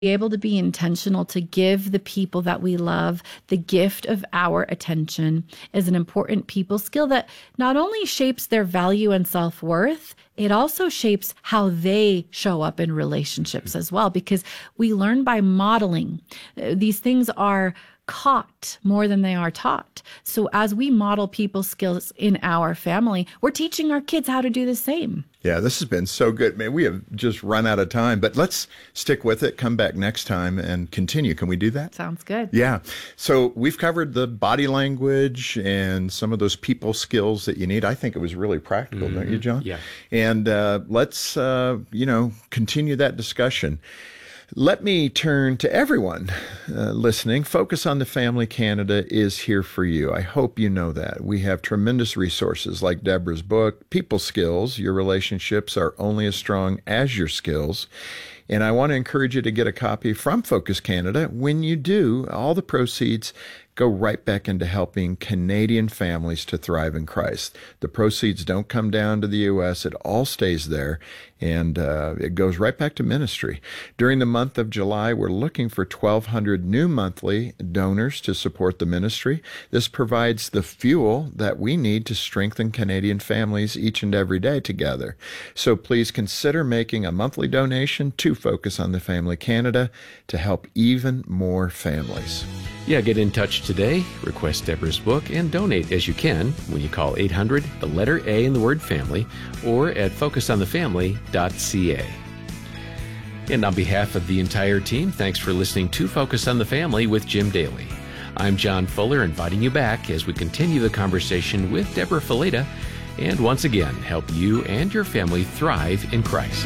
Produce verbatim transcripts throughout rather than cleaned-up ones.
Be able to be intentional to give the people that we love the gift of our attention is an important people skill that not only shapes their value and self-worth, it also shapes how they show up in relationships as well, because we learn by modeling. These things are caught more than they are taught. So as we model people skills in our family, we're teaching our kids how to do the same. Yeah, this has been so good. Man, we have just run out of time, but let's stick with it. Come back next time and continue. Can we do that? Sounds good. Yeah. So we've covered the body language and some of those people skills that you need. I think it was really practical, mm-hmm. don't you, John? Yeah. And uh, let's, uh, you know, continue that discussion. Let me turn to everyone uh, listening. Focus on the Family Canada is here for you. I hope you know that. We have tremendous resources like Deborah's book, People Skills. Your relationships are only as strong as your skills. And I want to encourage you to get a copy from Focus Canada. When you do, all the proceeds go right back into helping Canadian families to thrive in Christ. The proceeds don't come down to the U S. It all stays there, and uh, it goes right back to ministry. During the month of July, we're looking for twelve hundred new monthly donors to support the ministry. This provides the fuel that we need to strengthen Canadian families each and every day together. So please consider making a monthly donation to Focus on the Family Canada to help even more families. Yeah, get in touch today, request Deborah's book, and donate as you can when you call eight hundred, the letter A in the word family, or at focus on the family dot c a. And on behalf of the entire team, thanks for listening to Focus on the Family with Jim Daly. I'm John Fuller, inviting you back as we continue the conversation with Deborah Fileta, and once again, help you and your family thrive in Christ.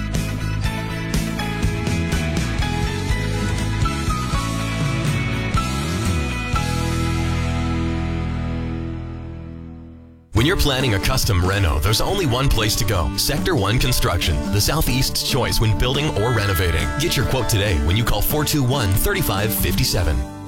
When you're planning a custom reno, there's only one place to go. Sector one Construction, the Southeast's choice when building or renovating. Get your quote today when you call four two one, three five five seven.